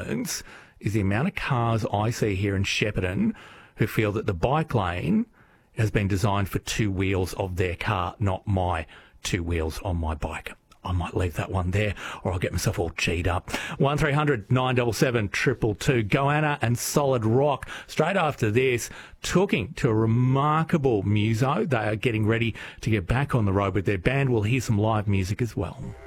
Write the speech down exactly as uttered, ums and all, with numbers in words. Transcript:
violence is the amount of cars I see here in Shepparton who feel that the bike lane has been designed for two wheels of their car, not my two wheels on my bike. I might leave that one there, or I'll get myself all cheated up. one three hundred nine seven seven two two two. Goanna and Solid Rock. Straight after this, talking to a remarkable muso. They are getting ready to get back on the road with their band. We'll hear some live music as well.